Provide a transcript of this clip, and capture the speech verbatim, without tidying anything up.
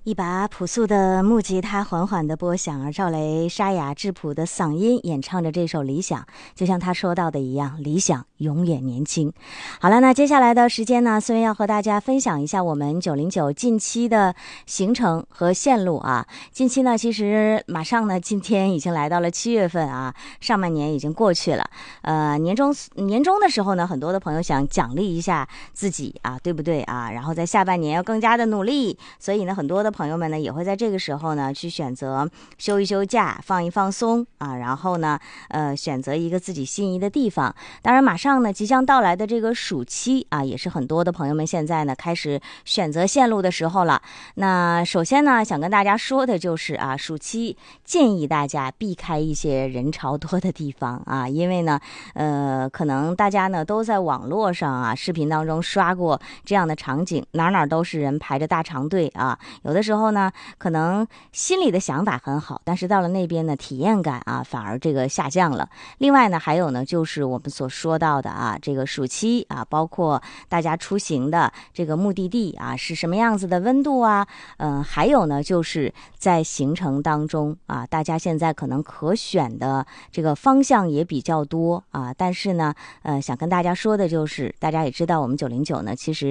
一把朴素的木吉他缓缓地拨响，而赵雷沙哑质朴的嗓音演唱着这首《理想》，就像他说到的一样，理想永远年轻。好了，那接下来的时间呢，孙要和大家分享一下我们九零九近期的行程和线路啊。近期呢，其实马上呢，今天已经来到了七月份啊，上半年已经过去了。呃，年终年终的时候呢，很多的朋友想奖励一下自己啊，对不对啊？然后在下半年要更加的努力，所以呢，很多的朋友们呢也会在这个时候呢去选择休一休假，放一放松啊，然后呢呃选择一个自己心仪的地方。当然马上呢即将到来的这个暑期啊，也是很多的朋友们现在呢开始选择线路的时候了。那首先呢想跟大家说的就是啊，暑期建议大家避开一些人潮多的地方啊，因为呢呃可能大家呢都在网络上啊视频当中刷过这样的场景，哪哪都是人排着大长队啊，有的时候呢可能心里的想法很好，但是到了那边呢体验感啊反而这个下降了。另外呢还有呢就是我们所说到的啊，这个暑期啊，包括大家出行的这个目的地啊是什么样子的温度啊，嗯、呃，还有呢就是在行程当中啊，大家现在可能可选的这个方向也比较多啊，但是呢呃想跟大家说的就是，大家也知道我们九零九呢其实